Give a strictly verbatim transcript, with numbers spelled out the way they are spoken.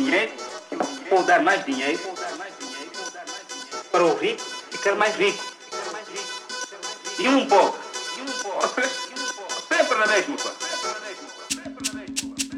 dinheiro ou dar mais dinheiro para o rico ficar mais rico. E um pobre, sempre na mesma coisa.